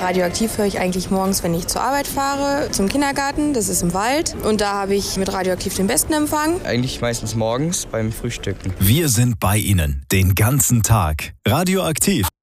Radioaktiv höre ich eigentlich morgens, wenn ich zur Arbeit fahre, zum Kindergarten, das ist im Wald. Und da habe ich mit Radioaktiv den besten Empfang. Eigentlich meistens morgens beim Frühstücken. Wir sind bei Ihnen den ganzen Tag. Radioaktiv.